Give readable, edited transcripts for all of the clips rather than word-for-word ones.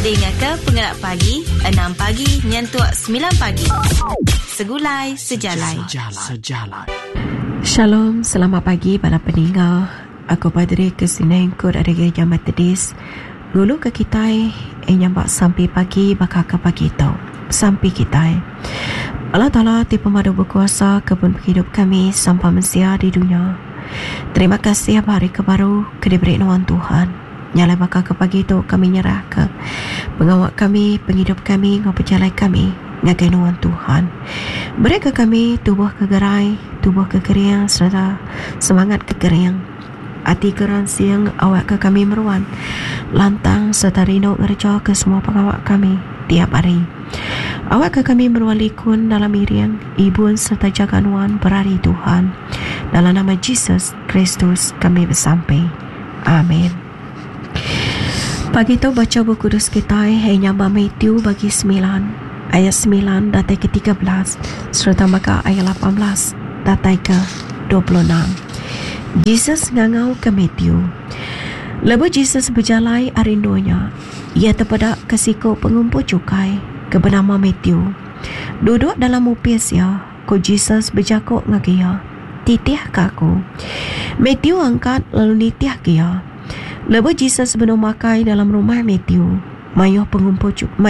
Dengar ke Pengerat Pagi 6 pagi nyentuh 9 pagi. Segulai sejalai. Shalom, selamat pagi para pendengar. Aku Padri Kesineng Kod ada gereja Metodis. Gulu ke kita nyambak sampai pagi bakal ke pagi tau. Sampai kita Allah Ta'ala di pemadu berkuasa kebun hidup kami sampai mesia di dunia. Terima kasih hari kebaru kediberi nuan Tuhan. Nyala bakal ke pagi tu kami nyerah ke pengawak kami, penghidup kami, ngapecalai kami ngagai nuan Tuhan. Beri ke kami tubuh kegerai, tubuh kekeriang serta semangat kekeriang. Hati keran siang awak ke kami meruan lantang serta rindu ngerja ke semua pengawak kami tiap hari. Awak ke kami merualikun dalam iriang ibu serta jaga nuan berari Tuhan. Dalam nama Yesus Kristus kami bersampai. Amin. Pagi tu baca buku kudus kita hanya Matthew bagi 9 ayat 9 datai ke 13 serta maka ayat 18 datai ke 26. Jesus ngangau ke Matthew. Lepas Jesus berjalan arindonya, ia terpedak ke siku pengumpul cukai ke bernama Matthew. Duduk dalam upis ya, ko Jesus berjakuk ngagia. Titih kaku. Matthew angkat lalu nitih kia. Lepas Jesus benar makai dalam rumah Matthew, Mayo pengumpul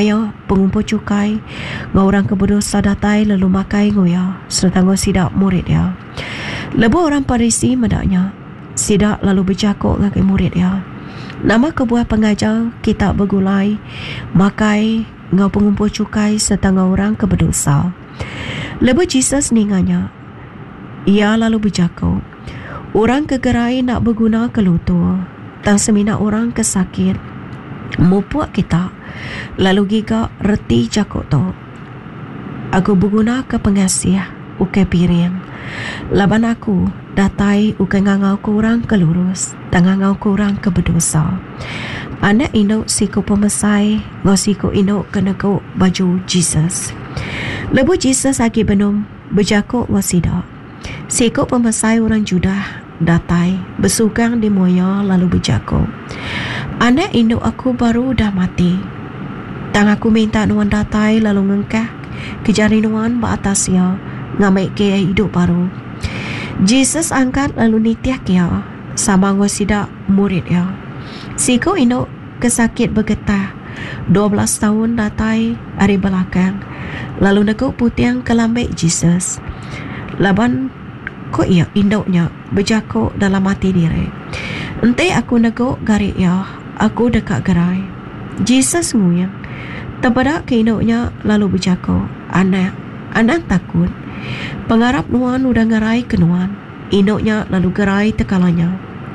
cukai ngau orang keberdosa datai lalu makai ngoya serta ngau sidak murid dia. Lepas orang Parisi medaknya sidak lalu berjakuk ngakai murid dia. Nama kebuah pengajar kitab bergulai makai ngau pengumpul cukai serta ngau orang keberdosa. Lepas Jesus ninganya, ia lalu berjakuk. Orang kegerai nak berguna kelutur. Tang semina orang kesakit mupuak kita lalu giga reti jakuk tu. Aku berguna ke pengasih uke piring. Laban aku datai uke ngangau kurang kelurus dan ngangau kurang ke berdosa. Anak induk siku pemesai ngau siku induk kena kau baju Jesus. Lepas Jesus lagi benum berjakuk ngau sidak. Siku pemesai orang Judah datai bersugang di moya lalu berjakuk. Anak induk aku baru dah mati. Tang aku minta nuan datai lalu ngengkah kejari nuan baatasnya ngamai ke hidup baru. Jesus angkat lalu nitiah kia sama ngosidak murid ya. Siku induk kesakit bergetah 12 tahun datai hari belakang lalu nekuk putiang kelambik Jesus. Laban ko ia induknya berjakuk dalam hati diri. Entai aku neguk garik ya, aku dekat gerai. Jesus nguyang. Terbedak ke induknya lalu berjakuk. Anak takut. Pengarap nuan udah gerai ke nuan. Induknya lalu gerai tekalanya.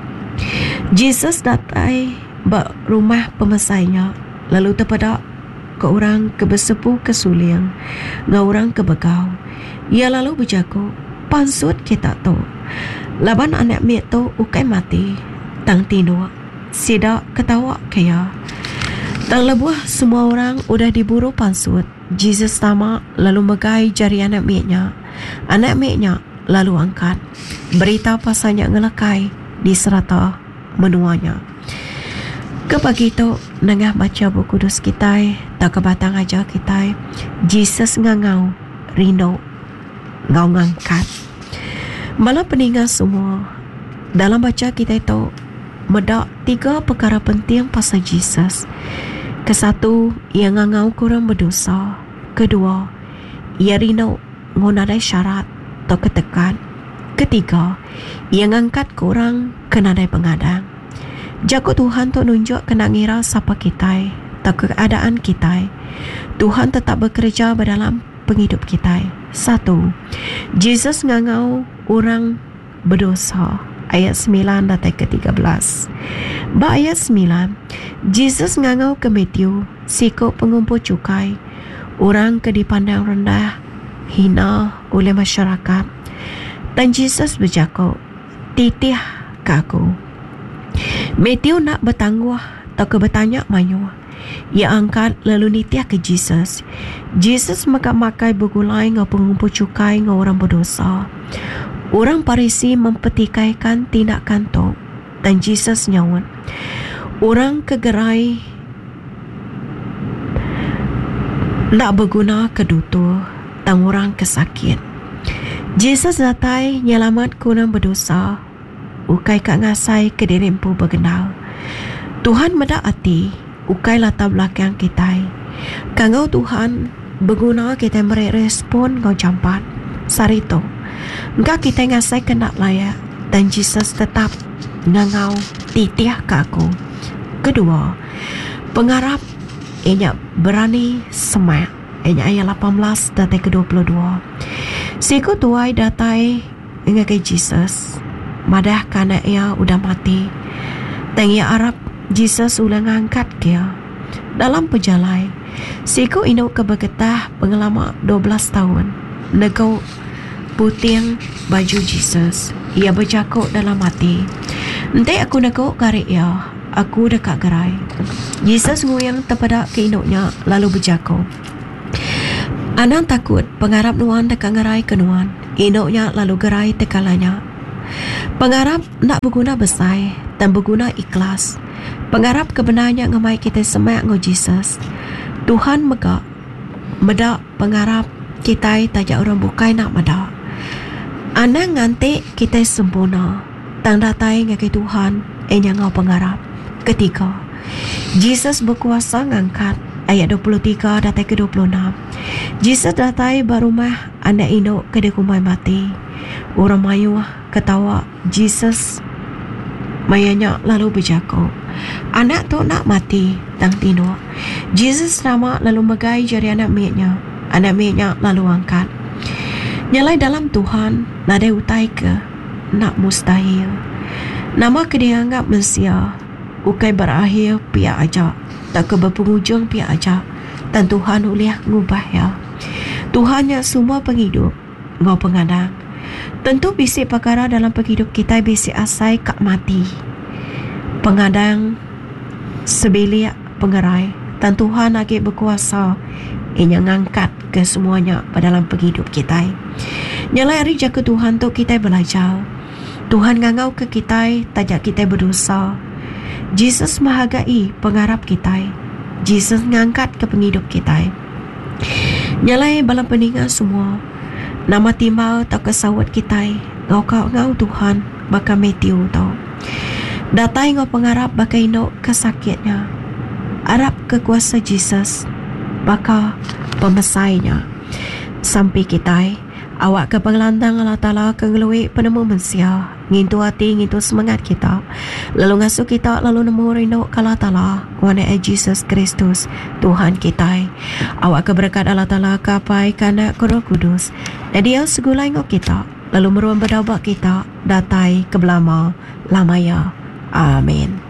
Jesus datai bak rumah pemesainya. Lalu terbedak ke orang kebersepu ke suliang. Ngau orang kebegau. Ia lalu berjakuk. Pansut kita tu. Laban anak mek tu ukai mati. Tang tino. Sidak ketawa kaya. Tang lebuh semua orang udah diburu pansut. Jesus tamak lalu megai jari anak meknya. Anak meknya lalu angkat. Berita pasalnya ngelekai di serata menuanya. Ke pagi tu nengah baca buku kudus kita. Tak kebatang aja kita. Jesus ngangau rindu ngau ngangkat. Malah peninggal semua dalam baca kita itu medak 3 perkara penting pasal Jesus. Kesatu, ia ngangau kurang berdosa. Kedua, ia rindu ngunadai syarat atau ketekan. Ketiga, ia ngangkat kurang kenadai pengadang. Jago Tuhan tu nunjuk kena ngira siapa kita atau keadaan kita. Tuhan tetap bekerja dalam penghidup kita. 1. Jesus ngangau orang berdosa. Ayat 9 datai ke 13. Ba ayat 9, Jesus ngangau ke Matthew, siku pengumpul cukai, orang ke dipandang rendah, hina oleh masyarakat. Dan Jesus berjakuk, titih ke aku. Matthew nak bertangguh atau ke bertanya mayu. Ia angkat lalu nitiah ke Jesus. Jesus makai bergulai ngau pengumpul cukai ngau orang berdosa. Orang Parisi mempertikaikan tindakan tu dan Jesus nyawat. Orang kegerai nak berguna kedutu tang orang kesakit. Jesus datai nyelamat kunang berdosa, ukai kak ngasai kedirimpu bergenal. Tuhan medak hati, ukai latar belakang kita. Kangau Tuhan berguna kita merespon ngau campat. Sarito, engkau kita ngasai kena layak dan Jesus tetap ngangau titiah ke aku. Kedua, pengharap ianya berani semak. Ianya ayat 18 datai ke-22. Siku tuai datai ngagai Jesus. Madah kana ia udah mati. Dan ia harap Jesus ulang angkat dia. Dalam perjalanan, siku ino kebergetah pengalaman 12 tahun. Negau puting baju Jesus. Ia bercakap dalam hati. Nanti aku negau garik ia. Aku dekat gerai. Jesus nguyang terpedak ke inoknya lalu bercakap. Anang takut pengharap nuan dekat gerai ke nuan. Inoknya lalu gerai tekalanya. Pengharap nak berguna besar dan berguna ikhlas. Pengharap kebenarnya ngamai kita semak ngo Jesus. Tuhan medak pengharap kita tajak orang bukai nak medak. Anang nganti kita sempurna. Tang datai ngakai Tuhan yang ngau pengharap. Ketiga, Jesus berkuasa ngangkat. Ayat 23 datai ke-26. Jesus datai barumah anak induk ke kumai mati. Orang mayu ketawa Jesus mayanya lalu bercakap. Anak tu nak mati tang tino. Jesus nama lalu megai jari anak miaknya. Anak miaknya lalu angkat. Nyalai dalam Tuhan nadai utai ke nak mustahil. Nama ke dia anggap Mesia. Ukai berakhir pihak aja. Tak ke berpenghujung pihak aja. Dan Tuhan uliah ngubah ya. Tuhannya semua penghidup. Ngau pengadang. Tentu bisik perkara dalam penghidup kita bisik asai kak mati. Pengadang sebelia pengerai. Dan Tuhan lagi berkuasa. Ia ngangkat ke semuanya pada dalam penghidup kita. Nyalai hari jaga Tuhan tu kita belajar. Tuhan ngangau ke kita tajak kita berdosa. Jesus menghargai pengharap kita. Jesus ngangkat ke penghidup kita. Nyalai balang peningat semua. Nama timbal tak kesawat kita. Ngau Tuhan bakal Matthew tau. Datai ngau pengharap bakal indok kesakitnya. Harap kekuasa Jesus bakal pemesainya. Sampai kita awak ke penglandang Allah Ta'ala kengelui penemu manusia. Ngintu hati, ngintu semangat kita. Lalu ngasuh kita, lalu nemu rindu ke Allah Ta'ala. Wana Jesus Kristus, Tuhan kita. Awak keberkat Allah Ta'ala kapai kana Roh Kudus. Dan dia segulai ngok kita. Lalu meruang berdaubat kita. Datai ke belama lamaya. Amin.